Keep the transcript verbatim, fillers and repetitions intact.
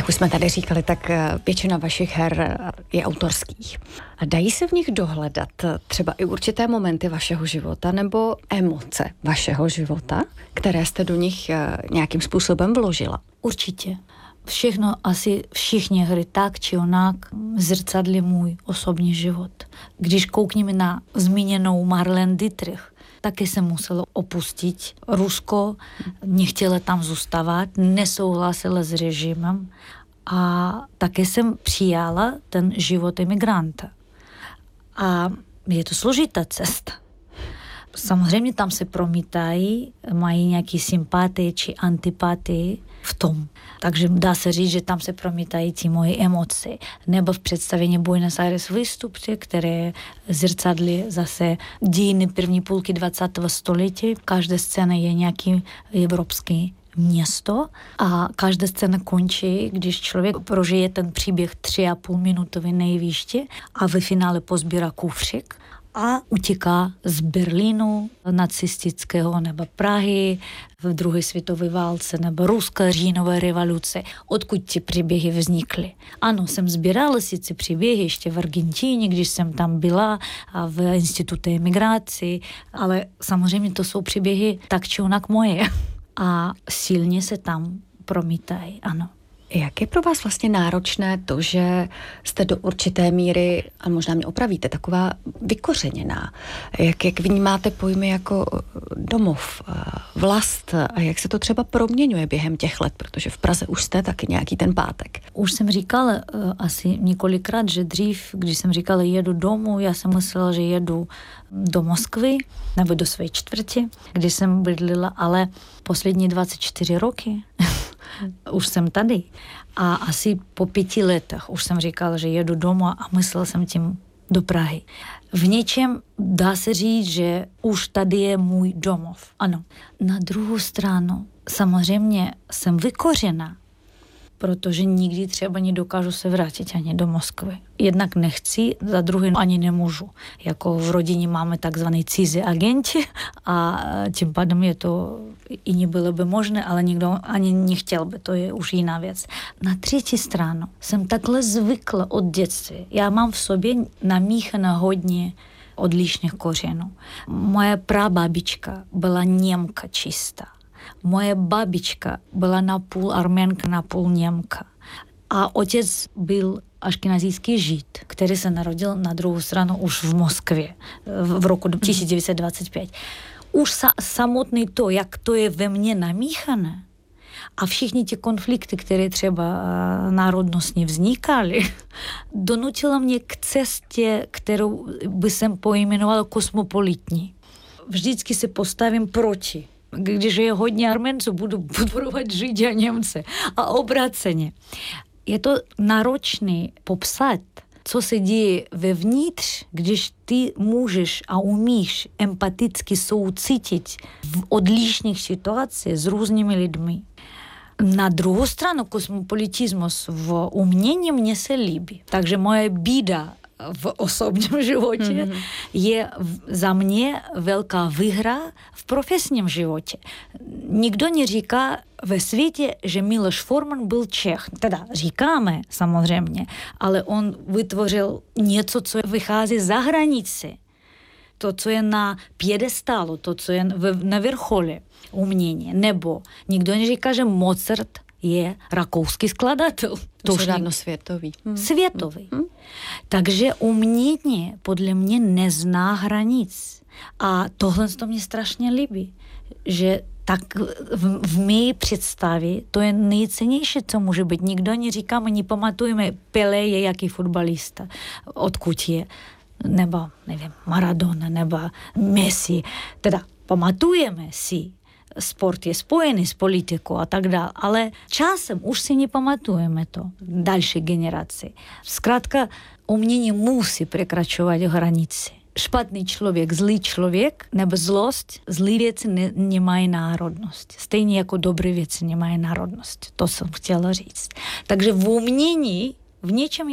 Jak už jsme tady říkali, tak většina vašich her je autorských. Dají se v nich dohledat třeba i určité momenty vašeho života nebo emoce vašeho života, které jste do nich nějakým způsobem vložila? Určitě. Všechno, asi všichni hry tak či onak zrcadlí můj osobní život. Když koukneme na zmíněnou Marlene Dietrich, taky jsem musela opustit Rusko, nechtěla tam zůstávat, nesouhlasila s režimem a také jsem přijala ten život emigranta. A je to složitá cesta. Samozřejmě tam se promítají, mají nějaké sympatie či antipatie v tom. Takže dá se říct, že tam se promítají ty moje emoce. Nebo v představení Buenos Aires výstupce, které zrcadlí zase dějiny první půlky dvacátého století. Každá scéna je nějaký evropský město a každá scéna končí, když člověk prožije ten příběh tři a půl minutový nejvýště a ve finále pozbírá kufřík a utíká z Berlínu nacistického nebo Prahy v druhé světové válce nebo Ruská říjnová revoluce, odkud ty příběhy vznikly. Ano, jsem sbírala sice příběhy ještě v Argentině, když jsem tam byla a v institutu emigraci, ale samozřejmě to jsou příběhy tak či onak moje a silně se tam promítají, ano. Jak je pro vás vlastně náročné to, že jste do určité míry, a možná mě opravíte, taková vykořeněná? Jak, jak vnímáte pojmy jako domov, vlast a jak se to třeba proměňuje během těch let, protože v Praze už jste taky nějaký ten pátek? Už jsem říkala uh, asi několikrát, že dřív, když jsem říkala jedu domů, já jsem myslela, že jedu do Moskvy nebo do své čtvrti, kde jsem bydlila, ale poslední dvacet čtyři roky už jsem tady. A asi po pěti letech už jsem říkala, že jedu domů a myslela jsem tím do Prahy. V něčem dá se říct, že už tady je můj domov. Ano. Na druhou stranu samozřejmě jsem vykořená, protože nikdy třeba nedokážu se vrátit ani do Moskvy. Jednak nechci, za druhé ani nemůžu. Jako v rodině máme takzvaný cizí agenti a tím pádem je to i nebylo by možné, ale nikdo ani nechtěl by, to je už jiná věc. Na třetí stranu jsem takhle zvykla od dětství. Já mám v sobě namíchané hodně odlišných kořenů. Moje prababička byla Němka čistá. Moje babička byla napůl Arménka, napůl Němka. A otec byl aškenazijský žid, který se narodil na druhou stranu už v Moskvě v roku tisíc devět set dvacet pět. Už sa, samotný to, jak to je ve mně namíchané a všichni ty konflikty, které třeba národnostně vznikaly, donutila mě k cestě, kterou by jsem pojmenovala kosmopolitní. Vždycky se postavím proti. Když je hodně Arménců, budu podporovat Židy a Němce. A obráceně. Je to náročné popsat, co se děje vevnitř, když ty můžeš a umíš empaticky soucítit v odlišných situacích s různými lidmi. Na druhou stranu kosmopolitismus v umění mně se líbí. Takže moje bída v osobním životě mm-hmm. je za mě velká výhra v profesním životě. Nikdo neříká ve světě, že Miloš Forman byl Čech. Teda říkáme samozřejmě, ale on vytvořil něco, co vychází za hranici. To, co je na piedestálu, to, co je na vrchole umění. Nebo nikdo neříká, že Mozart je rakouský skladatel. To už dávno světový. Hmm. Světový. Hmm. Takže umění podle mě nezná hranic. A tohle to mě strašně líbí. Že tak v, v mé představě to je nejcennější, co může být. Nikdo neříká, my nepamatujeme, Pelé je jaký fotbalista, odkud je. Nebo, nevím, Maradona, nebo Messi. Teda pamatujeme si, sport je spojený s politikou a tak dále, ale časem už si nepamatujeme to další generaci. Zkrátka, umění musí překračovat hranici. Špatný člověk, zlý člověk nebo zlost, zlý věci ne, nemají národnost. Stejně jako dobré věci nemají národnost. To jsem chtěla říct. Takže v umění v něčem